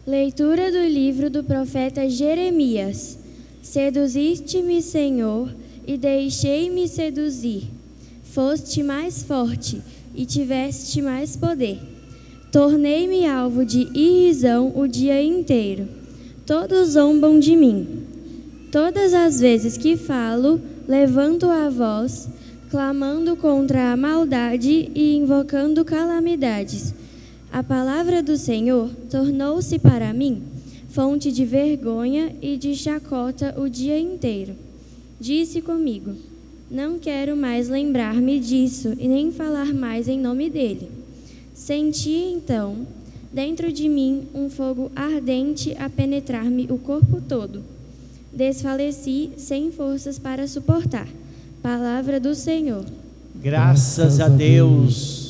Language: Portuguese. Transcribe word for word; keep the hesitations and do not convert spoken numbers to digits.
Leitura do livro do profeta Jeremias. Seduziste-me, Senhor, e deixei-me seduzir. Foste mais forte e tiveste mais poder. Tornei-me alvo de irrisão o dia inteiro. Todos zombam de mim. Todas as vezes que falo, levanto a voz, clamando contra a maldade e invocando calamidades. A palavra do Senhor tornou-se para mim fonte de vergonha e de chacota o dia inteiro. Disse comigo: não quero mais lembrar-me disso e nem falar mais em nome dele. Senti então, dentro de mim, um fogo ardente a penetrar-me o corpo todo. Desfaleci sem forças para suportar. Palavra do Senhor. Graças a Deus.